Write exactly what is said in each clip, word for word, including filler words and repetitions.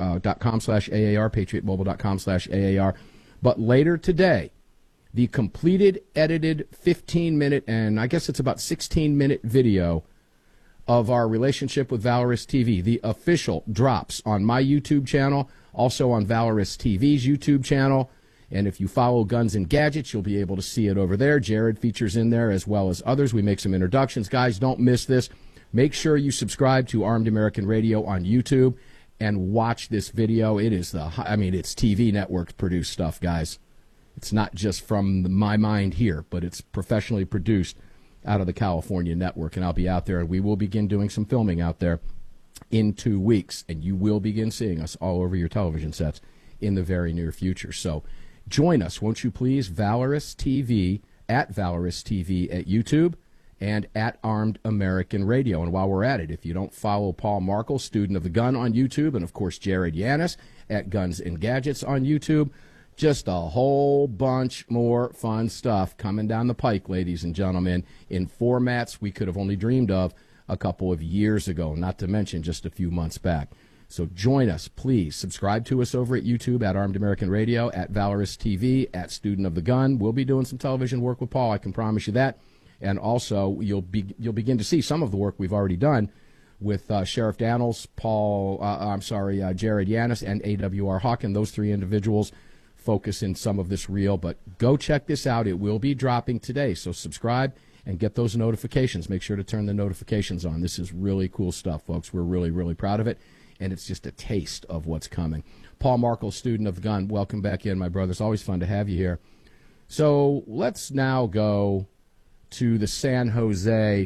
uh, dot com slash A A R, patriot mobile dot com slash A A R. But later today, the completed, edited fifteen minute, and I guess it's about sixteen minute video of our relationship with Valorous T V. The official drops on my YouTube channel, also on Valorous T V's YouTube channel. And if you follow Guns and Gadgets, you'll be able to see it over there. Jared features in there as well as others. We make some introductions. Guys, don't miss this. Make sure you subscribe to Armed American Radio on YouTube and watch this video. It is the, I mean, it's T V network produced stuff, guys. It's not just from my mind here, but it's professionally produced out of the California network. And I'll be out there, and we will begin doing some filming out there in two weeks. And you will begin seeing us all over your television sets in the very near future. So join us, won't you please? Valorous T V, at Valorous T V at YouTube, and at Armed American Radio. And while we're at it, if you don't follow Paul Markel, Student of the Gun, on YouTube, and of course Jared Yanis at Guns and Gadgets on YouTube, just a whole bunch more fun stuff coming down the pike, ladies and gentlemen, in formats we could have only dreamed of a couple of years ago, not to mention just a few months back. So join us, please. Subscribe to us over at YouTube, at Armed American Radio, at Valorous T V, at Student of the Gun. We'll be doing some television work with Paul, I can promise you that. And also, you'll be you'll begin to see some of the work we've already done with uh, Sheriff Daniels, Paul, uh, I'm sorry, uh, Jared Yanis, and A W R Hawken. Those three individuals focus in some of this reel. But go check this out. It will be dropping today. So subscribe and get those notifications. Make sure to turn the notifications on. This is really cool stuff, folks. We're really, really proud of it. And it's just a taste of what's coming. Paul Markel, Student of the Gun, welcome back in, my brother. It's always fun to have you here. So let's now go to the San Jose.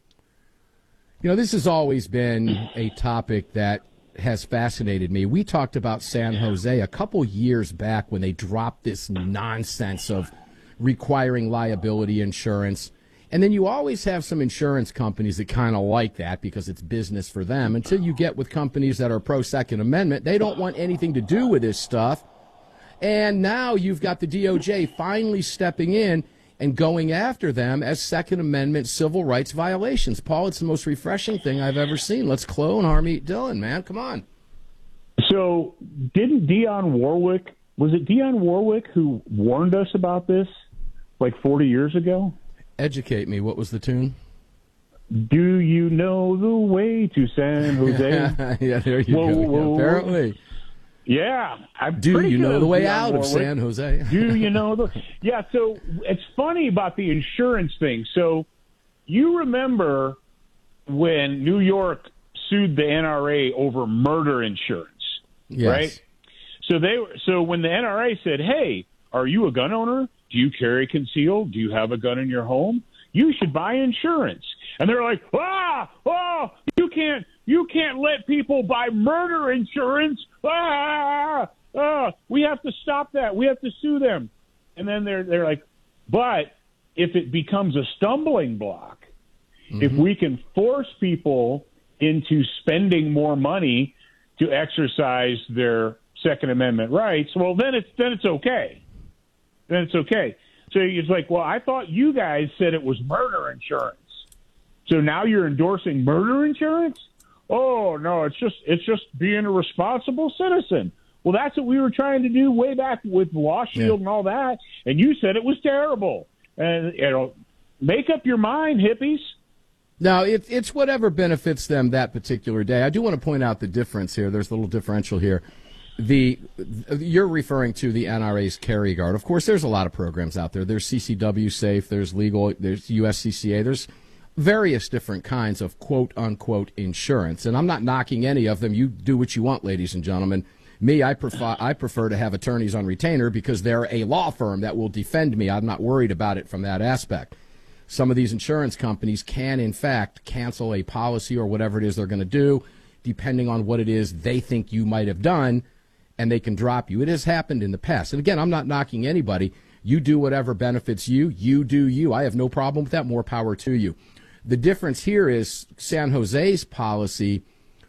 You know, this has always been a topic that has fascinated me. We talked about San Jose a couple years back when they dropped this nonsense of requiring liability insurance. And then you always have some insurance companies that kind of like that because it's business for them. Until you get with companies that are pro-Second Amendment, they don't want anything to do with this stuff. And now you've got the D O J finally stepping in and going after them as Second Amendment civil rights violations. Paul, it's the most refreshing thing I've ever seen. Let's clone Harmeet Dillon, man. Come on. So didn't Dionne Warwick, was it Dionne Warwick who warned us about this like forty years ago? Educate me. What was the tune? Do you know the way to San Jose? Yeah, there you whoa, go. Whoa, Yeah, apparently. Yeah. I'm Do you know the way out Warwick. of San Jose? Do you know the... Yeah, so it's funny about the insurance thing. So you remember when New York sued the N R A over murder insurance, Yes. right? So they were, so when the N R A said, hey, are you a gun owner? Do you carry concealed? Do you have a gun in your home? You should buy insurance. And they're like, ah, oh, you can't, you can't let people buy murder insurance. Ah, ah, we have to stop that. We have to sue them. And then they're they're like, but if it becomes a stumbling block, mm-hmm. if we can force people into spending more money to exercise their Second Amendment rights, well, then it's then it's okay. Then it's okay. So it's like, well, I thought you guys said it was murder insurance. So now you're endorsing murder insurance? Oh, no, it's just it's just being a responsible citizen. Well, that's what we were trying to do way back with Law Shield yeah. and all that, and you said it was terrible. And, you know, make up your mind, hippies. No, it, it's whatever benefits them that particular day. I do want to point out the difference here. There's a little differential here. The you're referring to the N R A's Carry Guard. Of course, there's a lot of programs out there. There's C C W Safe, there's Legal, there's U S C C A, there's various different kinds of quote-unquote insurance. And I'm not knocking any of them. You do what you want, ladies and gentlemen. Me, I prefer, I prefer to have attorneys on retainer because they're a law firm that will defend me. I'm not worried about it from that aspect. Some of these insurance companies can, in fact, cancel a policy or whatever it is they're going to do, depending on what it is they think you might have done, and they can drop you. It has happened in the past. And again, I'm not knocking anybody. You do whatever benefits you. You do you. I have no problem with that. More power to you. The difference here is San Jose's policy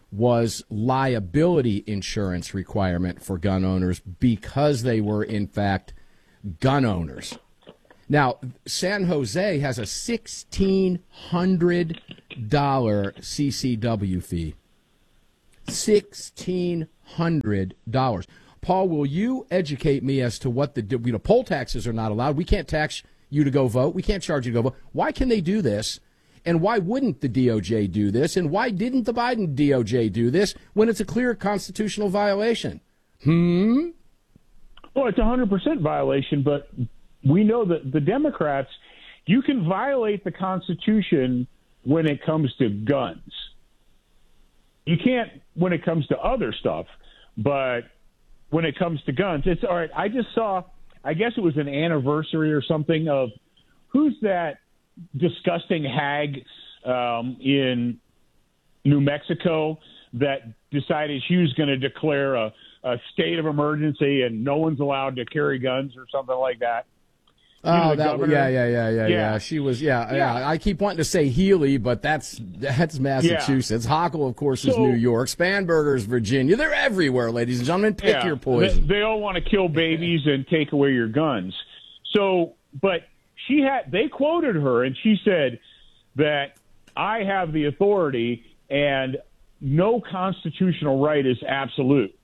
was liability insurance requirement for gun owners because they were, in fact, gun owners. Now, San Jose has a sixteen hundred dollars C C W fee. sixteen hundred dollars. Paul, will you educate me as to what the, you know, poll taxes are not allowed. We can't tax you to go vote. We can't charge you to go vote. Why can they do this? And why wouldn't the D O J do this? And why didn't the Biden D O J do this when it's a clear constitutional violation? Hmm? Well, it's a one hundred percent violation, but we know that the Democrats, you can violate the Constitution when it comes to guns. You can't when it comes to other stuff, but when it comes to guns, it's all right. I just saw, I guess it was an anniversary or something of who's that disgusting hag um, in New Mexico that decided she was going to declare a, a state of emergency and no one's allowed to carry guns or something like that. Oh, that yeah, yeah, yeah, yeah, yeah. She was, yeah, yeah, yeah. I keep wanting to say Healy, but that's that's Massachusetts. Yeah. Hochul, of course, is so, New York. Spanberger's Virginia. They're everywhere, ladies and gentlemen. Pick yeah, your poison. They, they all want to kill babies and take away your guns. So, but she had. They quoted her, and she said that I have the authority, and no constitutional right is absolute.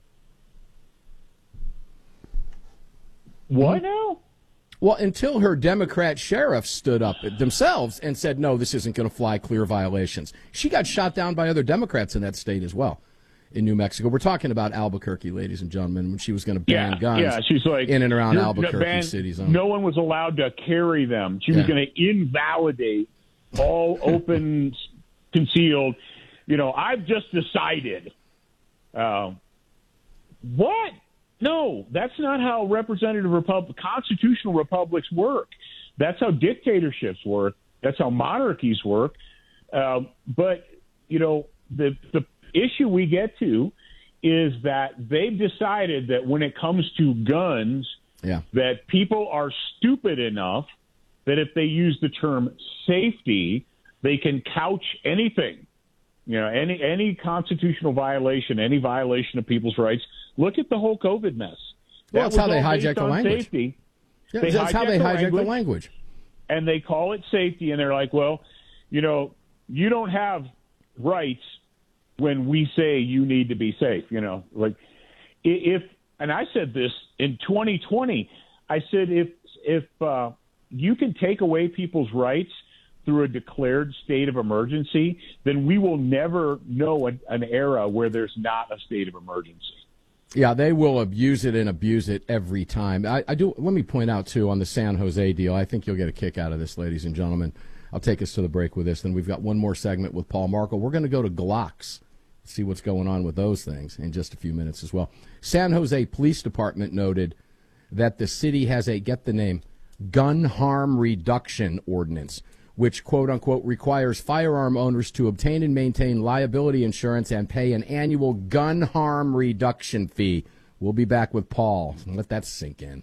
What now? Well, until her Democrat sheriffs stood up themselves and said, no, this isn't going to fly, clear violations. She got shot down by other Democrats in that state as well, in New Mexico. We're talking about Albuquerque, ladies and gentlemen, when she was going to ban yeah, guns yeah, she's like, in and around Albuquerque ban, city zone. No one was allowed to carry them. She was yeah. going to invalidate all open, concealed. You know, I've just decided. Uh, what? No, that's not how representative republic, constitutional republics work. That's how dictatorships work. That's how monarchies work. Uh, but, you know, the the issue we get to is that they've decided that when it comes to guns, yeah. that people are stupid enough that if they use the term safety, they can couch anything. You know, any any constitutional violation, any violation of people's rights. Look at the whole COVID mess. Well, that's how they hijack the language. Safety. Yeah, that's how they hijack the language. And they call it safety, and they're like, well, you know, you don't have rights when we say you need to be safe. You know, like if, and I said this in twenty twenty, I said if if uh, you can take away people's rights through a declared state of emergency, then we will never know an, an era where there's not a state of emergency. Yeah, they will abuse it and abuse it every time. I, I do. Let me point out, too, on the San Jose deal, I think you'll get a kick out of this, ladies and gentlemen. I'll take us to the break with this. Then we've got one more segment with Paul Markel. We're going to go to Glocks, see what's going on with those things in just a few minutes as well. San Jose Police Department noted that the city has a, get the name, gun harm reduction ordinance, which, quote unquote, requires firearm owners to obtain and maintain liability insurance and pay an annual gun harm reduction fee. We'll be back with Paul. Let that sink in.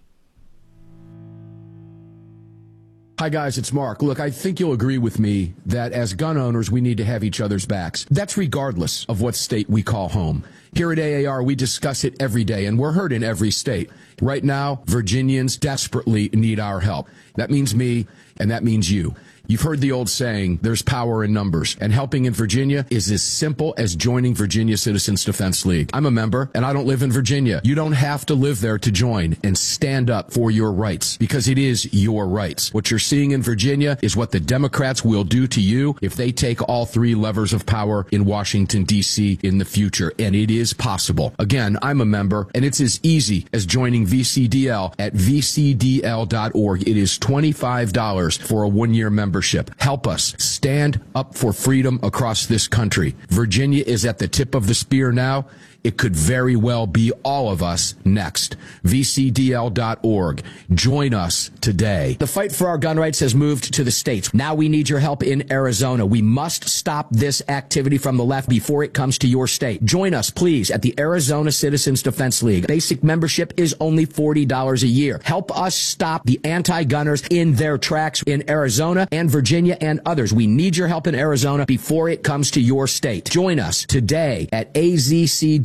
Hi, guys, it's Mark. Look, I think you'll agree with me that as gun owners, we need to have each other's backs. That's regardless of what state we call home. Here at A A R, we discuss it every day, and we're heard in every state. Right now, Virginians desperately need our help. That means me, and that means you. You've heard the old saying, there's power in numbers, and helping in Virginia is as simple as joining Virginia Citizens Defense League. I'm a member, and I don't live in Virginia. You don't have to live there to join and stand up for your rights, because it is your rights. What you're seeing in Virginia is what the Democrats will do to you if they take all three levers of power in Washington, D C in the future, and it is possible. Again, I'm a member, and it's as easy as joining V C D L at v c d l dot org. It is twenty-five dollars for a one-year membership. Help us stand up for freedom across this country. Virginia is at the tip of the spear now. It could very well be all of us next. v c d l dot org. Join us today. The fight for our gun rights has moved to the states. Now we need your help in Arizona. We must stop this activity from the left before it comes to your state. Join us, please, at the Arizona Citizens Defense League. Basic membership is only forty dollars a year. Help us stop the anti-gunners in their tracks in Arizona and Virginia and others. We need your help in Arizona before it comes to your state. Join us today at a z c d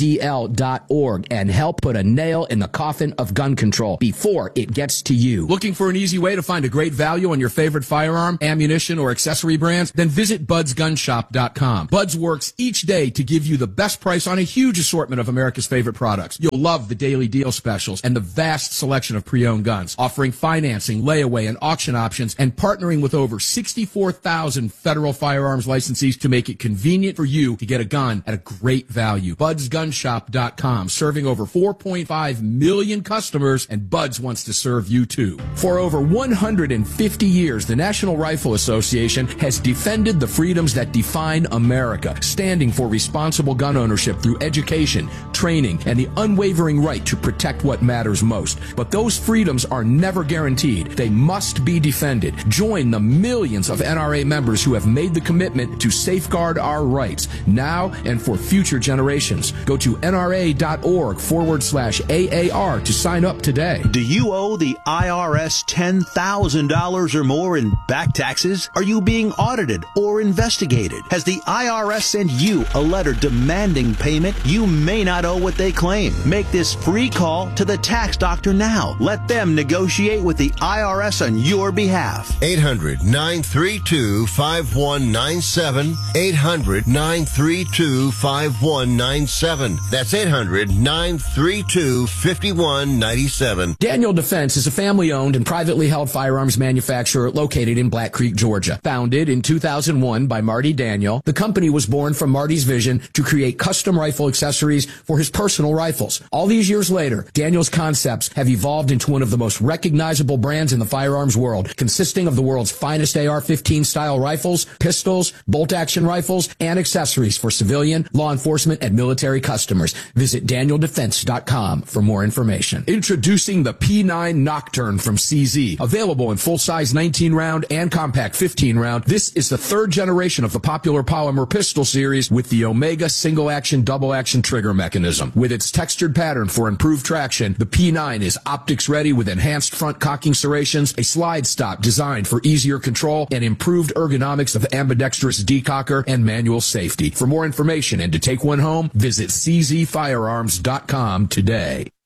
C L dot org and help put a nail in the coffin of gun control before it gets to you. Looking for an easy way to find a great value on your favorite firearm, ammunition, or accessory brands? Then visit buds gun shop dot com. Buds works each day to give you the best price on a huge assortment of America's favorite products. You'll love the daily deal specials and the vast selection of pre-owned guns, offering financing, layaway, and auction options, and partnering with over sixty-four thousand federal firearms licensees to make it convenient for you to get a gun at a great value. buds gun shop dot com, serving over four point five million customers, and Buds wants to serve you too. For over one hundred fifty years, the National Rifle Association has defended the freedoms that define America, standing for responsible gun ownership through education, training, and the unwavering right to protect what matters most. But those freedoms are never guaranteed. They must be defended. Join the millions of N R A members who have made the commitment to safeguard our rights now and for future generations. Go to N R A dot org forward slash A A R to sign up today. Do you owe the I R S ten thousand dollars or more in back taxes? Are you being audited or investigated? Has the I R S sent you a letter demanding payment? You may not owe what they claim. Make this free call to the tax doctor now. Let them negotiate with the I R S on your behalf. eight hundred nine three two five one nine seven. eight hundred nine three two five one nine seven. That's eight hundred nine three two five one nine seven. Daniel Defense is a family-owned and privately held firearms manufacturer located in Black Creek, Georgia. Founded in two thousand one by Marty Daniel, the company was born from Marty's vision to create custom rifle accessories for his personal rifles. All these years later, Daniel's concepts have evolved into one of the most recognizable brands in the firearms world, consisting of the world's finest A R fifteen style rifles, pistols, bolt-action rifles, and accessories for civilian, law enforcement, and military customers. Visit Daniel Defense dot com for more information. Introducing the P nine Nocturne from C Z. Available in full-size nineteen round and compact fifteen round, this is the third generation of the popular polymer pistol series with the Omega single-action, double-action trigger mechanism. With its textured pattern for improved traction, the P nine is optics-ready with enhanced front cocking serrations, a slide stop designed for easier control, and improved ergonomics of ambidextrous decocker and manual safety. For more information and to take one home, visit C Z firearms dot com today.